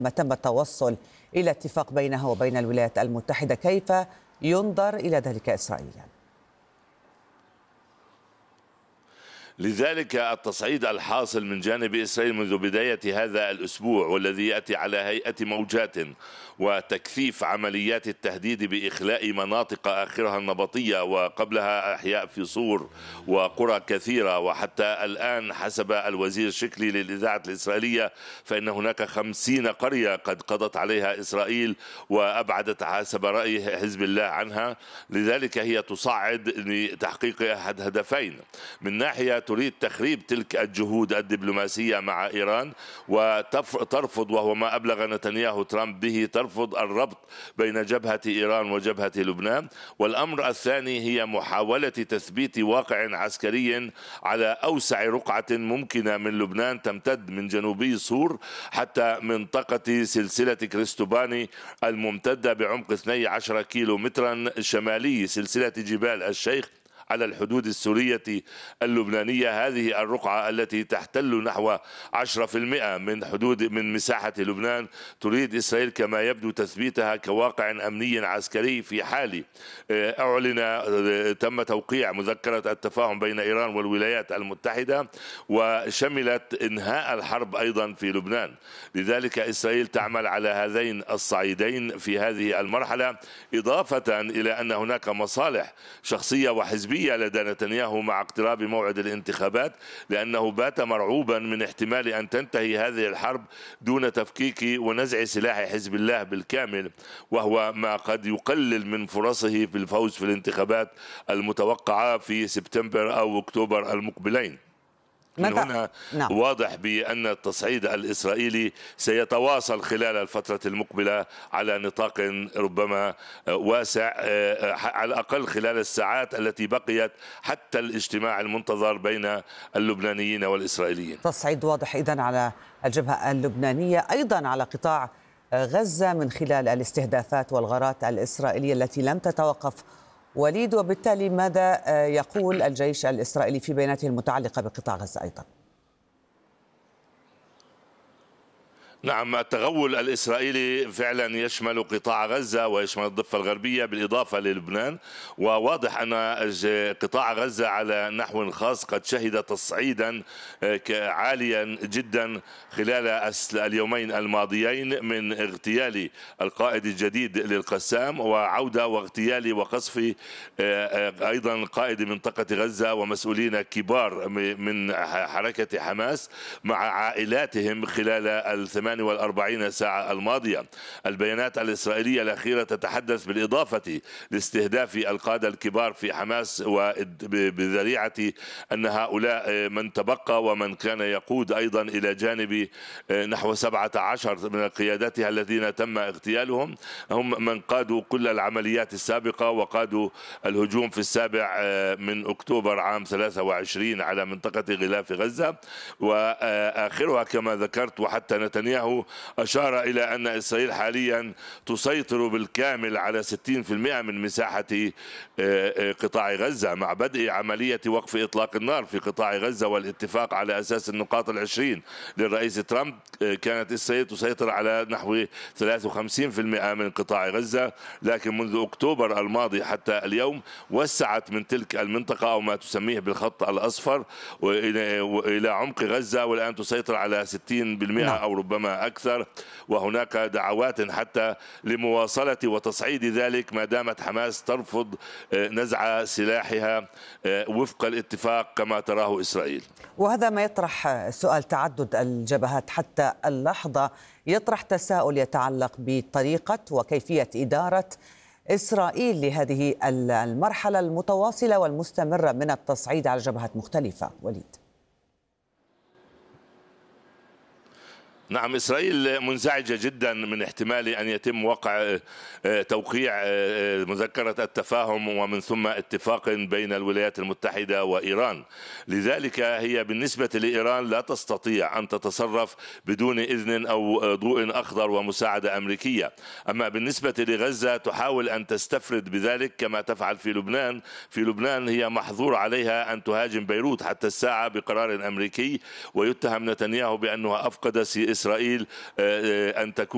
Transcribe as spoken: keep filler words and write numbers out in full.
ما تم التوصل إلى اتفاق بينها وبين الولايات المتحدة، كيف ينظر إلى ذلك إسرائيليا؟ لذلك التصعيد الحاصل من جانب إسرائيل منذ بداية هذا الأسبوع، والذي يأتي على هيئة موجات وتكثيف عمليات التهديد بإخلاء مناطق آخرها النبطية وقبلها أحياء في صور وقرى كثيرة، وحتى الآن حسب الوزير شكلي للإذاعة الإسرائيلية فإن هناك خمسين قرية قد قضت عليها إسرائيل وأبعدت حسب رأي حزب الله عنها. لذلك هي تصعد لتحقيق أحد هدفين: من ناحية تريد تخريب تلك الجهود الدبلوماسية مع إيران وترفض، وهو ما أبلغ نتنياهو ترامب به، ترفض الربط بين جبهة إيران وجبهة لبنان. والأمر الثاني هي محاولة تثبيت واقع عسكري على أوسع رقعة ممكنة من لبنان تمتد من جنوبي صور حتى منطقة سلسلة كريستوباني الممتدة بعمق اثني عشر كيلو مترا شمالي سلسلة جبال الشيخ على الحدود السورية اللبنانية. هذه الرقعة التي تحتل نحو عشرة بالمئة من حدود من مساحة لبنان تريد إسرائيل كما يبدو تثبيتها كواقع أمني عسكري في حال أعلن تم توقيع مذكرة التفاهم بين إيران والولايات المتحدة وشملت إنهاء الحرب أيضا في لبنان. لذلك إسرائيل تعمل على هذين الصعيدين في هذه المرحلة، إضافة إلى أن هناك مصالح شخصية وحزبية لدى نتنياهو مع اقتراب موعد الانتخابات، لأنه بات مرعوبا من احتمال أن تنتهي هذه الحرب دون تفكيك ونزع سلاح حزب الله بالكامل، وهو ما قد يقلل من فرصه في الفوز في الانتخابات المتوقعة في سبتمبر أو أكتوبر المقبلين. من هنا نعم. واضح بأن التصعيد الإسرائيلي سيتواصل خلال الفترة المقبلة على نطاق ربما واسع، على الأقل خلال الساعات التي بقيت حتى الاجتماع المنتظر بين اللبنانيين والإسرائيليين. تصعيد واضح إذن على الجبهة اللبنانية، أيضا على قطاع غزة من خلال الاستهدافات والغارات الإسرائيلية التي لم تتوقف. وليد، وبالتالي ماذا يقول الجيش الإسرائيلي في بياناته المتعلقة بقطاع غزة أيضا؟ نعم، التغول الإسرائيلي فعلا يشمل قطاع غزة ويشمل الضفة الغربية بالإضافة للبنان، وواضح أن قطاع غزة على نحو خاص قد شهد تصعيدا عاليا جدا خلال اليومين الماضيين من اغتيال القائد الجديد للقسام وعودة واغتيال وقصف أيضا قائد منطقة غزة ومسؤولين كبار من حركة حماس مع عائلاتهم خلال الثمان والأربعين ساعة الماضية. البيانات الإسرائيلية الأخيرة تتحدث بالإضافة لاستهداف القادة الكبار في حماس وبذريعة أن هؤلاء من تبقى ومن كان يقود أيضا إلى جانب نحو سبعة عشر من قياداتها الذين تم اغتيالهم هم من قادوا كل العمليات السابقة وقادوا الهجوم في السابع من أكتوبر عام ثلاثة وعشرين على منطقة غلاف غزة. وآخرها كما ذكرت، وحتى نتنياهو أشار إلى أن إسرائيل حاليا تسيطر بالكامل على ستين بالمئة من مساحة قطاع غزة مع بدء عملية وقف إطلاق النار في قطاع غزة والاتفاق على أساس النقاط العشرين للرئيس ترامب. كانت إسرائيل تسيطر على نحو ثلاثة وخمسين بالمئة من قطاع غزة، لكن منذ أكتوبر الماضي حتى اليوم وسعت من تلك المنطقة أو ما تسميه بالخط الأصفر إلى عمق غزة، والآن تسيطر على ستين بالمئة أو ربما أكثر. وهناك دعوات حتى لمواصلة وتصعيد ذلك ما دامت حماس ترفض نزع سلاحها وفق الاتفاق كما تراه إسرائيل. وهذا ما يطرح سؤال تعدد الجبهات حتى اللحظة، يطرح تساؤل يتعلق بطريقة وكيفية إدارة إسرائيل لهذه المرحلة المتواصلة والمستمرة من التصعيد على جبهات مختلفة. وليد. نعم، إسرائيل منزعجة جدا من احتمال أن يتم وقع توقيع مذكرة التفاهم ومن ثم اتفاق بين الولايات المتحدة وإيران. لذلك هي بالنسبة لإيران لا تستطيع أن تتصرف بدون إذن أو ضوء أخضر ومساعدة أمريكية. أما بالنسبة لغزة تحاول أن تستفرد بذلك كما تفعل في لبنان. في لبنان هي محظور عليها أن تهاجم بيروت حتى الساعة بقرار أمريكي، ويتهم نتنياهو بأنه أفقد إسرائيل أن تكون